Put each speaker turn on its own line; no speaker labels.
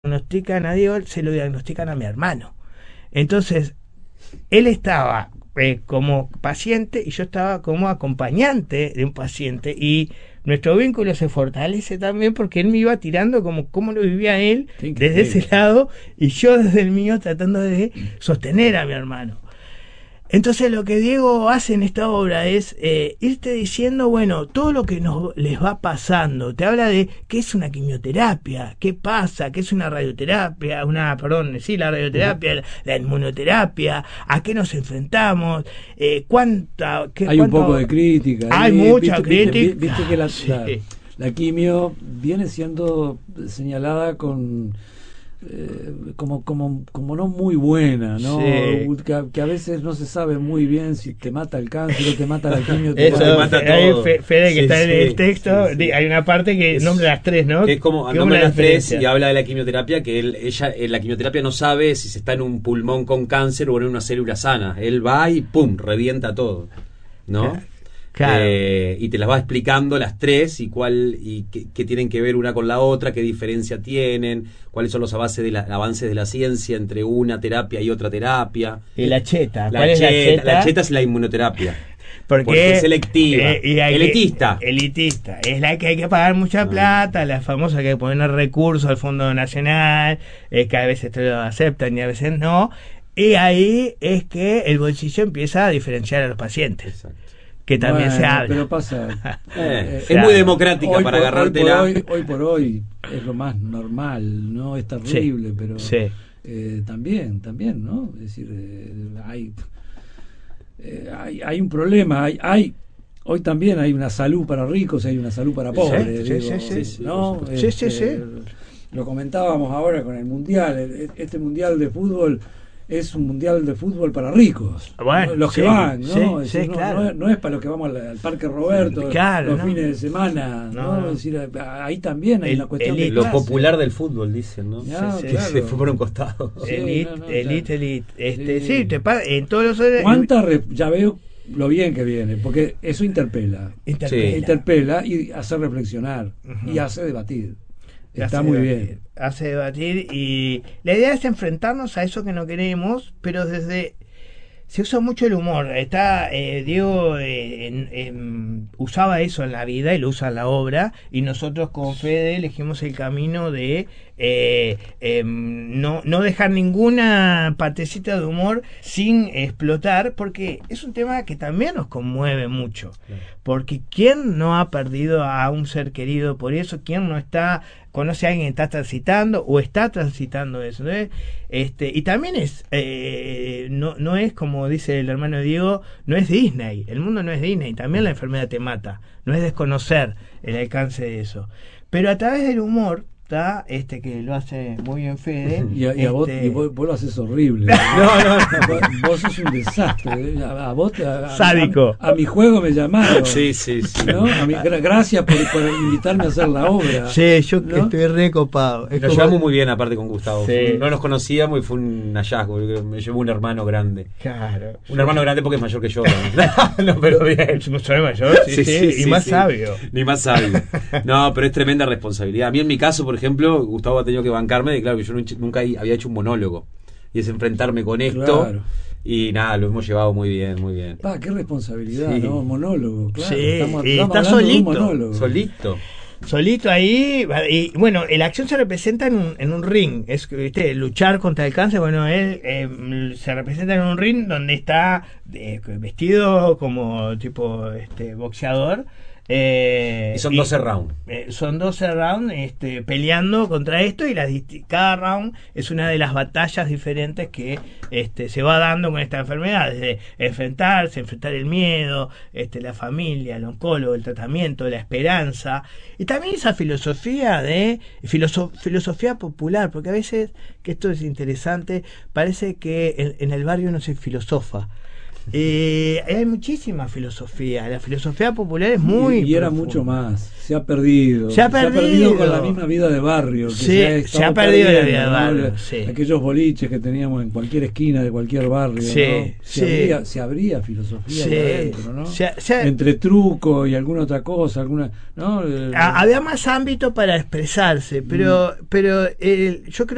diagnostican a Diego, se lo diagnostican a mi hermano. Entonces, él estaba como paciente y yo estaba como acompañante de un paciente, y nuestro vínculo se fortalece también porque él me iba tirando como cómo lo vivía él desde ese lado y yo desde el mío tratando de sostener a mi hermano. Entonces lo que Diego hace en esta obra es irte diciendo, bueno, todo lo que les va pasando. Te habla de qué es una quimioterapia, qué pasa, qué es una radioterapia, la radioterapia, la inmunoterapia, a qué nos enfrentamos,
hay un poco de crítica.
Hay mucha crítica.
Viste que la quimio viene siendo señalada con... como no muy buena, ¿no? Sí. Que a veces no se sabe muy bien si te mata el cáncer o te mata la quimio.
Eso te mata todo. Fede, que está en el texto, hay una parte que nombra las tres, ¿no?
Que es como nombra las tres y habla de la quimioterapia, que ella en la quimioterapia no sabe si se está en un pulmón con cáncer o en una célula sana. Él va y ¡pum! Revienta todo, ¿no?
Claro.
Y te las va explicando las tres y qué tienen que ver una con la otra, qué diferencia tienen, cuáles son los avances de la ciencia entre una terapia y otra terapia.
Y la cheta.
¿Cuál es la cheta? La cheta es la inmunoterapia. Porque es selectiva, elitista.
Es la que hay que pagar mucha plata, la famosa que hay que poner recursos al Fondo Nacional, que a veces te lo aceptan y a veces no. Y ahí es que el bolsillo empieza a diferenciar a los pacientes. Exacto. Que también se habla.
Pero pasa.
Es muy democrática para agarrártela.
Hoy por hoy es lo más normal, ¿no? Es terrible, sí, pero sí. También, ¿no? Es decir, hay un problema. Hoy también hay una salud para ricos y hay una salud para pobres.
Sí.
¿No? Lo comentábamos ahora con el Mundial. Este Mundial de fútbol es un mundial de fútbol para ricos,
bueno,
los que van, ¿no?
Sí, claro.
No es para los que vamos al Parque Roberto los fines de semana, ¿no? Es decir, ahí también hay una cuestión de
lo popular del fútbol, dicen, ¿no?
Claro.
Se fue por un costado.
Elite. En todos los...
Ya veo lo bien que viene, porque eso interpela y hace reflexionar y hace debatir. Está muy bien.
Hace debatir, y la idea es enfrentarnos a eso que no queremos, pero desde... Se usa mucho el humor. Diego usaba eso en la vida y lo usa en la obra, y nosotros con Fede elegimos el camino de no dejar ninguna partecita de humor sin explotar, porque es un tema que también nos conmueve mucho. Porque ¿quién no ha perdido a un ser querido por eso? ¿Quién no conoce a alguien que está transitando o está transitando eso? Y también es no es como dice el hermano Diego, no es Disney, el mundo no es Disney, también la enfermedad te mata, no es desconocer el alcance de eso, pero a través del humor que lo hace muy bien Fede.
Y vos lo haces horrible.
No.
Vos sos un desastre. A vos
sádico.
A mi juego me llamaron.
Sí.
¿No? Gracias por invitarme a hacer la obra.
Sí, yo estoy recopado.
Nos llevamos muy bien aparte con Gustavo.
Sí.
No nos conocíamos y fue un hallazgo. Me llevó un hermano grande.
Claro.
Un hermano grande porque es mayor que yo. No, pero bien.
Soy mayor, sí. Y más sabio.
Ni más sabio. No, pero es tremenda responsabilidad. A mí en mi caso, por ejemplo, Gustavo ha tenido que bancarme de, claro, que yo nunca había hecho un monólogo, y es enfrentarme con esto, claro. Y nada, lo hemos llevado muy bien.
Qué responsabilidad, ¿no? Monólogo, claro.
Sí,
estamos
está solito ahí, y bueno, la acción se representa en un ring, es luchar contra el cáncer. Bueno, él se representa en un ring donde está vestido como tipo boxeador.
Y son 12 rounds.
Son 12 rounds peleando contra esto, y cada round es una de las batallas diferentes que se va dando con esta enfermedad, desde enfrentar el miedo, la familia, el oncólogo, el tratamiento, la esperanza, y también esa filosofía filosofía popular, porque a veces, que esto es interesante, parece que en el barrio no se filosofa. Hay muchísima filosofía. La filosofía popular es muy
y era mucho más. Se ha perdido con la misma vida de barrio que
se ha perdido la vida de barrio,
aquellos boliches que teníamos en cualquier esquina de cualquier barrio, ¿no? Se abría filosofía adentro, ¿no? Entre truco y alguna otra cosa, ¿no?
Había más ámbito para expresarse, pero yo creo